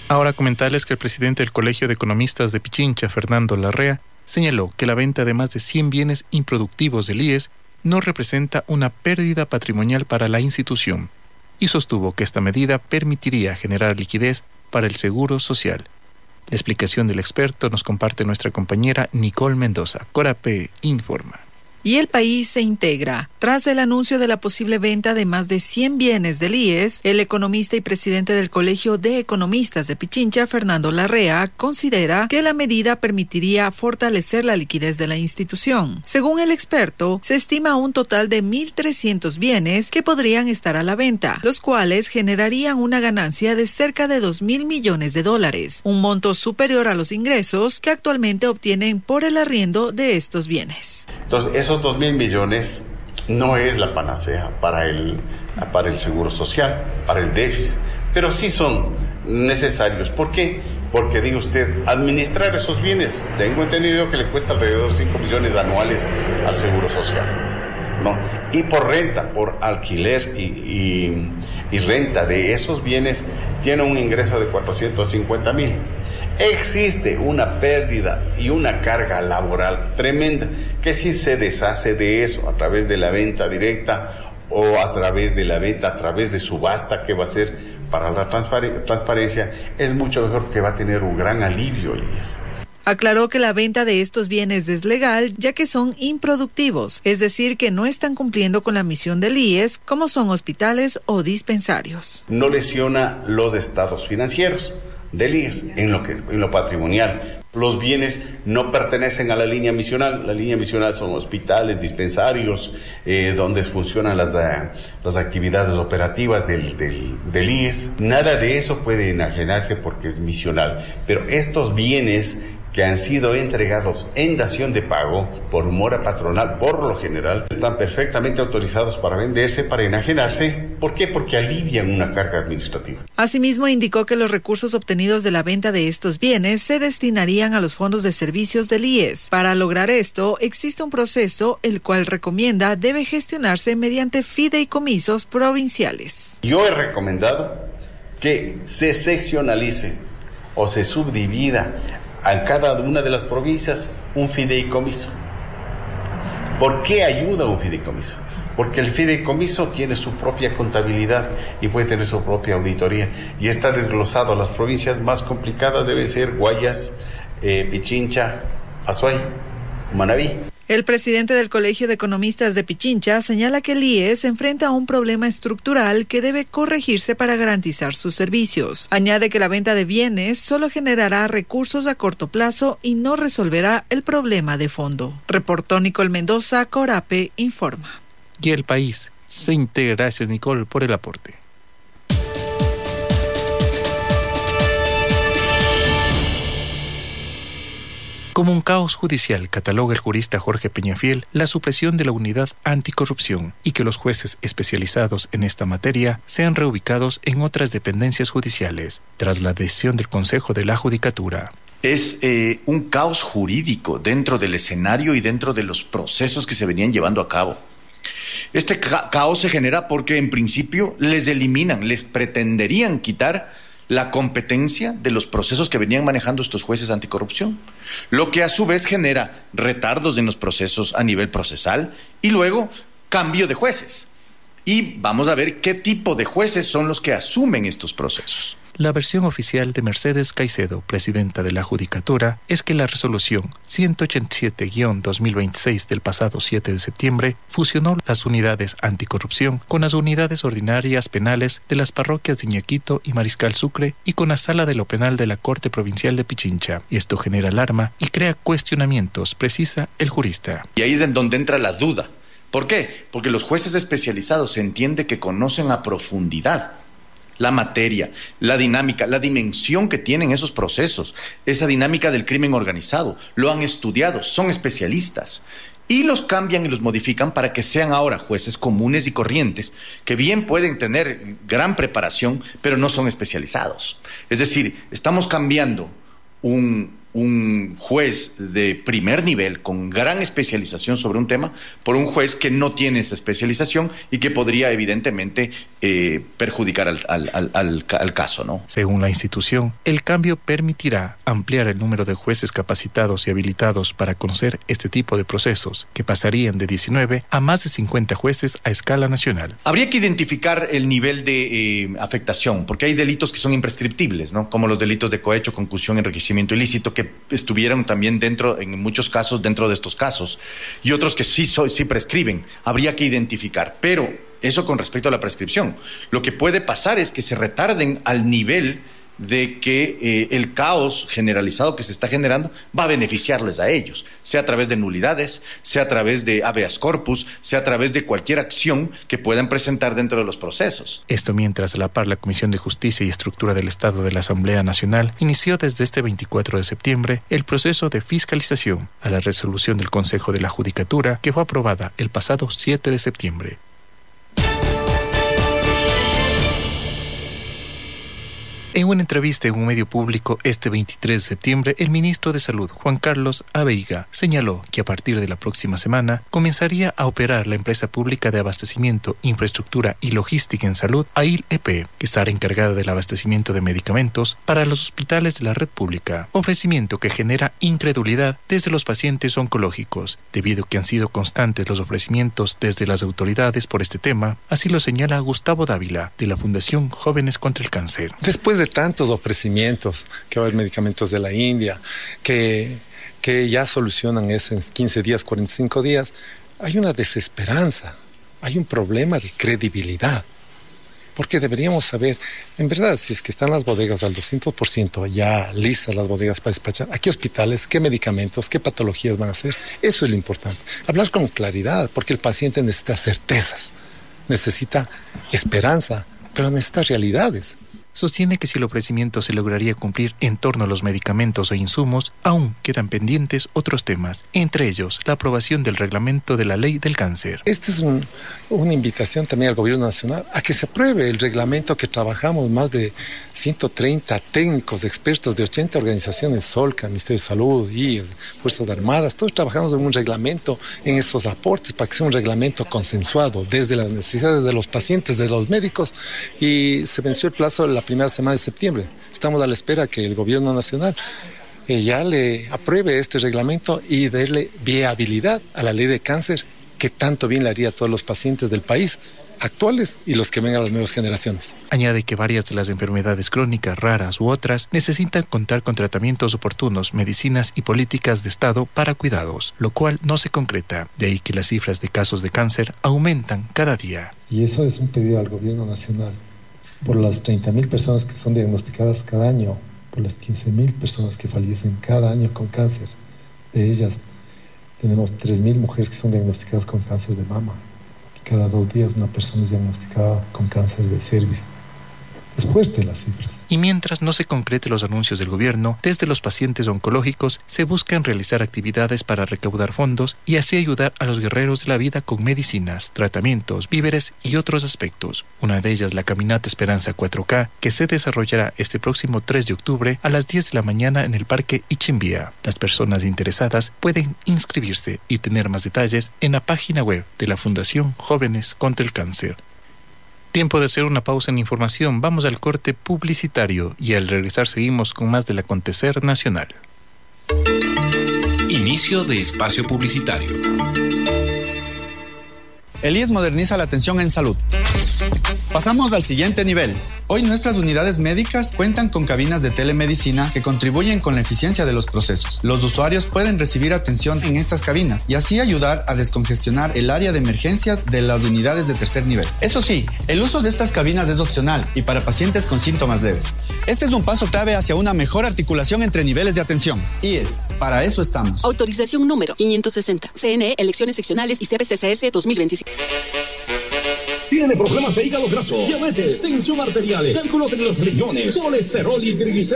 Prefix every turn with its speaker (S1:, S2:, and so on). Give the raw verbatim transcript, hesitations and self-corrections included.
S1: Ahora comentarles que el presidente del Colegio de Economistas de Pichincha, Fernando Larrea, señaló que la venta de más de cien bienes improductivos del I E S no representa una pérdida patrimonial para la institución y sostuvo que esta medida permitiría generar liquidez para el Seguro Social. La explicación del experto nos comparte nuestra compañera Nicole Mendoza. Corapé informa.
S2: Y el país se integra. Tras el anuncio de la posible venta de más de cien bienes del I E S, el economista y presidente del Colegio de Economistas de Pichincha, Fernando Larrea, considera que la medida permitiría fortalecer la liquidez de la institución. Según el experto, se estima un total de mil trescientos bienes que podrían estar a la venta, los cuales generarían una ganancia de cerca de dos mil millones de dólares, un monto superior a los ingresos que actualmente obtienen por el arriendo de estos bienes.
S3: Entonces, esos dos mil millones no es la panacea para el, para el Seguro Social, para el déficit, pero sí son necesarios. ¿Por qué? Porque, diga usted, administrar esos bienes, tengo entendido que le cuesta alrededor de cinco millones anuales al Seguro Social, ¿no? Y por renta, por alquiler y, y, y renta de esos bienes, tiene un ingreso de cuatrocientos cincuenta mil. Existe una pérdida y una carga laboral tremenda que si se deshace de eso a través de la venta directa o a través de la venta, a través de subasta, que va a ser para la transpar- transparencia, es mucho mejor, que va a tener un gran alivio el I E S.
S2: Aclaró que la venta de estos bienes es legal ya que son improductivos, es decir, que no están cumpliendo con la misión del I E S, como son hospitales o dispensarios.
S3: No lesiona los estados financieros del I E S en lo, que, en lo patrimonial. Los bienes no pertenecen a la línea misional. La línea misional son hospitales, dispensarios, eh, donde funcionan las, uh, las actividades operativas del, del, del I E S. Nada de eso puede enajenarse porque es misional. Pero estos bienes que han sido entregados en dación de pago por mora patronal, por lo general, están perfectamente autorizados para venderse, para enajenarse. ¿Por qué? Porque alivian una carga administrativa.
S2: Asimismo, indicó que los recursos obtenidos de la venta de estos bienes se destinarían a los fondos de servicios del I E S. Para lograr esto, existe un proceso, el cual recomienda debe gestionarse mediante fideicomisos provinciales.
S3: Yo he recomendado que se seccionalice o se subdivida a cada una de las provincias un fideicomiso. ¿Por qué ayuda un fideicomiso? Porque el fideicomiso tiene su propia contabilidad y puede tener su propia auditoría y está desglosado. Las provincias más complicadas deben ser Guayas, eh, Pichincha, Azuay, Manabí.
S2: El presidente del Colegio de Economistas de Pichincha señala que el I E S se enfrenta a un problema estructural que debe corregirse para garantizar sus servicios. Añade que la venta de bienes solo generará recursos a corto plazo y no resolverá el problema de fondo. Reportó Nicole Mendoza, Corapé informa.
S1: Y el país se integra. Gracias, Nicole, por el aporte. Como un caos judicial, cataloga el jurista Jorge Peñafiel la supresión de la unidad anticorrupción y que los jueces especializados en esta materia sean reubicados en otras dependencias judiciales, tras la decisión del Consejo de la Judicatura.
S4: Es eh, un caos jurídico dentro del escenario y dentro de los procesos que se venían llevando a cabo. Este ca- caos se genera porque en principio les eliminan, les pretenderían quitar la competencia de los procesos que venían manejando estos jueces anticorrupción, lo que a su vez genera retardos en los procesos a nivel procesal y luego cambio de jueces. Y vamos a ver qué tipo de jueces son los que asumen estos procesos.
S1: La versión oficial de Mercedes Caicedo, presidenta de la Judicatura, es que la resolución ciento ochenta y siete guión dos mil veintiséis del pasado siete de septiembre fusionó las unidades anticorrupción con las unidades ordinarias penales de las parroquias de Iñaquito y Mariscal Sucre y con la sala de lo penal de la Corte Provincial de Pichincha. Y esto genera alarma y crea cuestionamientos, precisa el jurista.
S4: Y ahí es en donde entra la duda. ¿Por qué? Porque los jueces especializados se entiende que conocen a profundidad la materia, la dinámica, la dimensión que tienen esos procesos, esa dinámica del crimen organizado. Lo han estudiado, son especialistas. Y los cambian y los modifican para que sean ahora jueces comunes y corrientes, que bien pueden tener gran preparación, pero no son especializados. Es decir, estamos cambiando un, un juez de primer nivel con gran especialización sobre un tema por un juez que no tiene esa especialización y que podría evidentemente eh, perjudicar al, al, al, al, al caso, ¿no?
S1: Según la institución, el cambio permitirá ampliar el número de jueces capacitados y habilitados para conocer este tipo de procesos, que pasarían de diecinueve a más de cincuenta jueces a escala nacional.
S4: Habría que identificar el nivel de eh, afectación, porque hay delitos que son imprescriptibles, ¿no? Como los delitos de cohecho, concusión, enriquecimiento ilícito, que estuvieron también dentro, en muchos casos, dentro de estos casos, y otros que sí, so, sí prescriben. Habría que identificar, pero eso con respecto a la prescripción. Lo que puede pasar es que se retarden al nivel de que eh, el caos generalizado que se está generando va a beneficiarles a ellos, sea a través de nulidades, sea a través de habeas corpus, sea a través de cualquier acción que puedan presentar dentro de los procesos.
S1: Esto mientras a la par la Comisión de Justicia y Estructura del Estado de la Asamblea Nacional inició desde este veinticuatro de septiembre el proceso de fiscalización a la resolución del Consejo de la Judicatura que fue aprobada el pasado siete de septiembre. En una entrevista en un medio público este veintitrés de septiembre, el ministro de Salud, Juan Carlos Abeiga, señaló que a partir de la próxima semana comenzaría a operar la empresa pública de abastecimiento, infraestructura y logística en salud, A I L E P, que estará encargada del abastecimiento de medicamentos para los hospitales de la red pública, ofrecimiento que genera incredulidad desde los pacientes oncológicos, debido a que han sido constantes los ofrecimientos desde las autoridades por este tema, así lo señala Gustavo Dávila, de la Fundación Jóvenes contra el Cáncer.
S5: Después de tantos ofrecimientos, que va a haber medicamentos de la India, que, que ya solucionan eso en quince días, cuarenta y cinco días, hay una desesperanza, hay un problema de credibilidad. Porque deberíamos saber, en verdad, si es que están las bodegas al doscientos por ciento ya listas las bodegas para despachar, ¿a qué hospitales, qué medicamentos, qué patologías van a hacer? Eso es lo importante. Hablar con claridad, porque el paciente necesita certezas, necesita esperanza, pero necesita realidades.
S1: Sostiene que si el ofrecimiento se lograría cumplir en torno a los medicamentos o insumos, aún quedan pendientes otros temas, entre ellos la aprobación del reglamento de la ley del cáncer.
S5: Esta es un, una invitación también al gobierno nacional a que se apruebe el reglamento que trabajamos más de ciento treinta técnicos, expertos de ochenta organizaciones, Solca, Ministerio de Salud, I E S, Fuerzas Armadas, todos trabajamos en un reglamento, en estos aportes, para que sea un reglamento consensuado desde las necesidades de los pacientes, de los médicos, y se venció el plazo de la primera semana de septiembre. Estamos a la espera que el gobierno nacional eh, ya le apruebe este reglamento y darle viabilidad a la ley de cáncer que tanto bien le haría a todos los pacientes del país, actuales y los que vengan a las nuevas generaciones.
S1: Añade que varias de las enfermedades crónicas raras u otras necesitan contar con tratamientos oportunos, medicinas y políticas de Estado para cuidados, lo cual no se concreta. De ahí que las cifras de casos de cáncer aumentan cada día.
S6: Y eso es un pedido al gobierno nacional. Por las treinta mil personas que son diagnosticadas cada año, por las quince mil personas que fallecen cada año con cáncer, de ellas tenemos tres mil mujeres que son diagnosticadas con cáncer de mama. Cada dos días una persona es diagnosticada con cáncer de cervix. Es fuerte las cifras.
S1: Y mientras no se concreten los anuncios del gobierno, desde los pacientes oncológicos se buscan realizar actividades para recaudar fondos y así ayudar a los guerreros de la vida con medicinas, tratamientos, víveres y otros aspectos. Una de ellas la Caminata Esperanza cuatro K, que se desarrollará este próximo tres de octubre a las diez de la mañana en el Parque Ichimbía. Las personas interesadas pueden inscribirse y tener más detalles en la página web de la Fundación Jóvenes contra el Cáncer. Tiempo de hacer una pausa en información. Vamos al corte publicitario y al regresar seguimos con más del acontecer nacional.
S7: Inicio de espacio publicitario.
S8: El I E S moderniza la atención en salud. Pasamos al siguiente nivel. Hoy nuestras unidades médicas cuentan con cabinas de telemedicina que contribuyen con la eficiencia de los procesos. Los usuarios pueden recibir atención en estas cabinas y así ayudar a descongestionar el área de emergencias de las unidades de tercer nivel. Eso sí, el uso de estas cabinas es opcional y para pacientes con síntomas leves. Este es un paso clave hacia una mejor articulación entre niveles de atención. I E S, para eso estamos.
S9: Autorización número quinientos sesenta. C N E, elecciones seccionales y C B C C S dos mil veinticinco.
S10: Tiene problemas de hígado graso, diabetes, tensión arterial, cálculos en los riñones, colesterol y triglicéridos.